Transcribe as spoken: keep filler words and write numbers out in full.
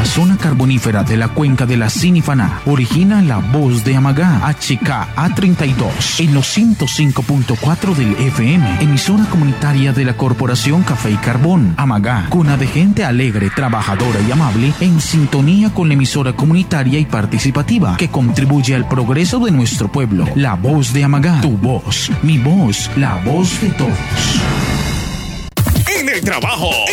la zona carbonífera de la cuenca de la Sinifaná. Origina la voz de Amagá, H K A treinta y dos, en los ciento cinco punto cuatro del F M, emisora comunitaria de la Corporación Café y Carbón. Amagá, cuna de gente alegre, trabajadora y amable, en sintonía con la emisora comunitaria y participativa que contribuye al progreso de nuestro pueblo. La voz de Amagá, tu voz, mi voz, la voz de todos. En el trabajo,